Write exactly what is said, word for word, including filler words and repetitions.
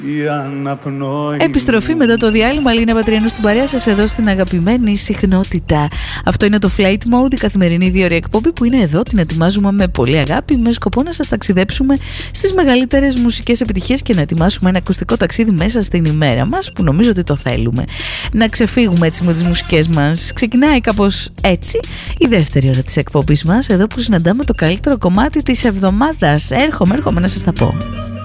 Επιστροφή μετά το διάλειμμα. Λίνα Πατριανού στην παρέα σας εδώ στην αγαπημένη συχνότητα. Αυτό είναι το Flight Mode, η καθημερινή δύο ώρη εκπομπή που είναι εδώ. Την ετοιμάζουμε με πολύ αγάπη, με σκοπό να σας ταξιδέψουμε στις μεγαλύτερες μουσικές επιτυχίες και να ετοιμάσουμε ένα ακουστικό ταξίδι μέσα στην ημέρα μας, που νομίζω ότι το θέλουμε. Να ξεφύγουμε έτσι με τις μουσικές μας. Ξεκινάει κάπως έτσι η δεύτερη ώρα της εκπομπής μας, εδώ που συναντάμε το καλύτερο κομμάτι της εβδομάδας. Έρχομαι, έρχομαι να σας τα πω.